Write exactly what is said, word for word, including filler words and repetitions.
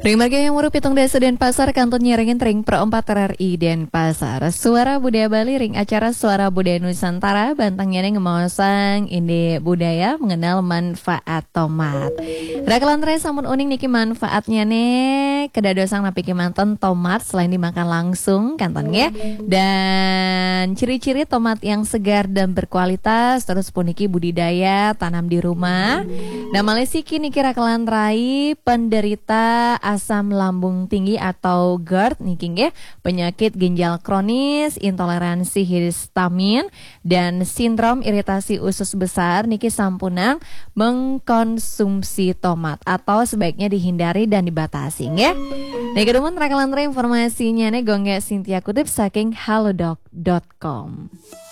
Terima kasih yang murup pitung desa Denpasar kantun nyerengin ring perempat R R I Denpasar. Suara budaya Bali ring acara Suara Budaya Nusantara bantang nyereng ngemosang inde budaya mengenal manfaat tomat. Rakalantre samun uning niki manfaatnya nih kedadosang napiki manten tomat selain dimakan langsung kantun ya. Dan ciri-ciri tomat yang segar dan berkualitas terus puniki budidaya tanam di rumah. Nah malesiki niki rakalanrai penderita asam lambung tinggi atau GERD nih King ya, penyakit ginjal kronis, intoleransi histamin dan sindrom iritasi usus besar niki sampunang mengkonsumsi tomat atau sebaiknya dihindari dan dibatasi ya. Nih kedemun rakalan informasinya nih gongge Cynthia kutip saking halodoc dot com.